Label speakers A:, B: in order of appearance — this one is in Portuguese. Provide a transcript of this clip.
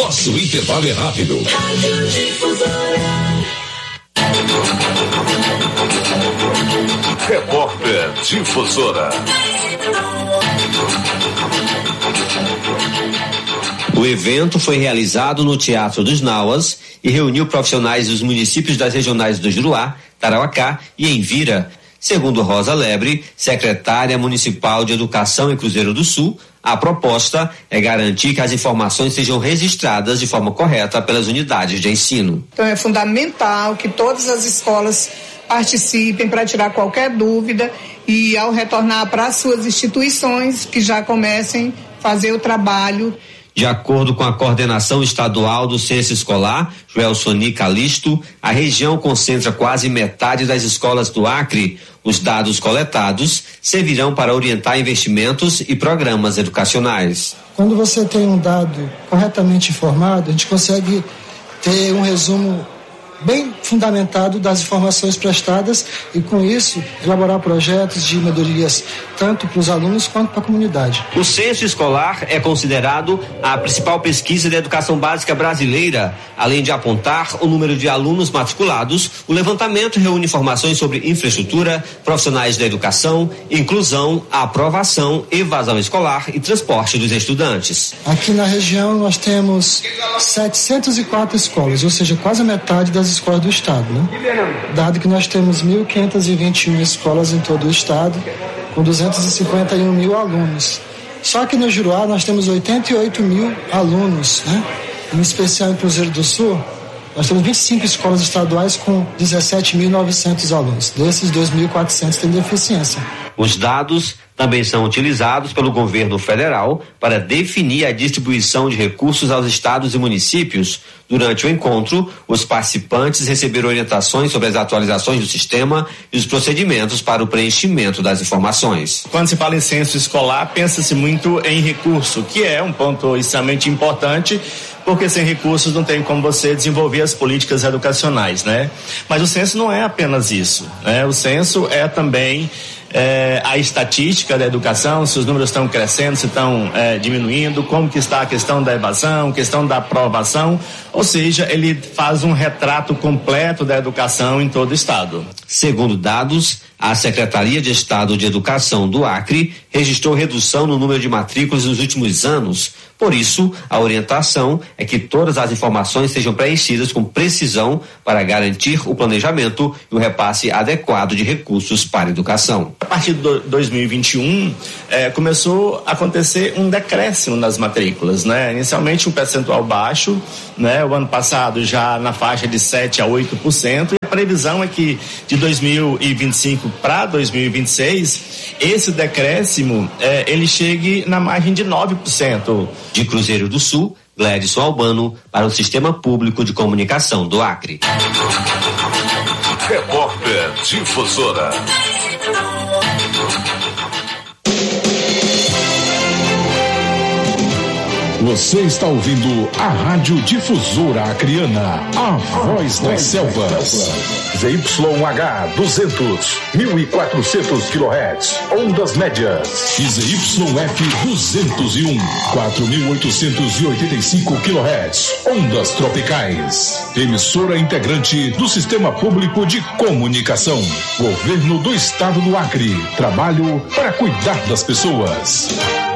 A: Nosso intervalo é rápido.
B: Rádio Difusora.
A: Repórter Difusora.
C: O evento foi realizado no Teatro dos Nauas e reuniu profissionais dos municípios das regionais do Juruá, Tarauacá e Envira. Segundo Rosa Lebre, secretária municipal de Educação em Cruzeiro do Sul, a proposta é garantir que as informações sejam registradas de forma correta pelas unidades de ensino.
D: Então é fundamental que todas as escolas participem para tirar qualquer dúvida e ao retornar para as suas instituições que já comecem a fazer o trabalho.
C: De acordo com a coordenação estadual do Censo Escolar, Joelsoni Calisto, a região concentra quase metade das escolas do Acre. Os dados coletados servirão para orientar investimentos e programas educacionais.
E: Quando você tem um dado corretamente informado, a gente consegue ter um resumo bem fundamentado das informações prestadas e, com isso, elaborar projetos de melhorias tanto para os alunos quanto para a comunidade.
C: O censo escolar é considerado a principal pesquisa da educação básica brasileira. Além de apontar o número de alunos matriculados, o levantamento reúne informações sobre infraestrutura, profissionais da educação, inclusão, aprovação, evasão escolar e transporte dos estudantes.
E: Aqui na região nós temos 704 escolas, ou seja, quase a metade das escolas do estado, né? Dado que nós temos 1.521 escolas em todo o estado, com 251 mil alunos. Só que no Juruá nós temos 88 mil alunos, né? Em especial em Cruzeiro do Sul, nós temos 25 escolas estaduais com 17.900 alunos. Desses, 2.400 têm deficiência.
C: Os dados também são utilizados pelo governo federal para definir a distribuição de recursos aos estados e municípios. Durante o encontro, os participantes receberam orientações sobre as atualizações do sistema e os procedimentos para o preenchimento das informações.
F: Quando se fala em censo escolar, pensa-se muito em recurso, que é um ponto extremamente importante, porque sem recursos não tem como você desenvolver as políticas educacionais, né? Mas o censo não é apenas isso, né? O censo é também a estatística da educação, se os números estão crescendo, se estão diminuindo, como que está a questão da evasão, questão da aprovação, ou seja, ele faz um retrato completo da educação em todo o estado.
C: Segundo dados, a Secretaria de Estado de Educação do Acre registrou redução no número de matrículas nos últimos anos. Por isso, a orientação é que todas as informações sejam preenchidas com precisão para garantir o planejamento e o repasse adequado de recursos para a educação.
F: A partir de 2021, começou a acontecer um decréscimo nas matrículas, né? Inicialmente um percentual baixo, né? O ano passado já na faixa de 7% a 8%, e a previsão é que de 2025 para 2026, esse decréscimo, ele chegue na margem de 9%.
C: De Cruzeiro do Sul, Gledson Albano, para o Sistema Público de Comunicação do Acre.
A: Repórter Difusora. Você está ouvindo a Rádio Difusora Acreana, a voz das selvas. ZYH 200, 1400 kHz, ondas médias. E ZYF 201, 4885 kHz, ondas tropicais. Emissora integrante do Sistema Público de Comunicação. Governo do Estado do Acre. Trabalho para cuidar das pessoas.